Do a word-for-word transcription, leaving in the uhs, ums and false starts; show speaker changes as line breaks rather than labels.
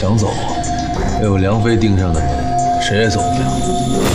想走，没有梁飞盯上的门，谁也走不了。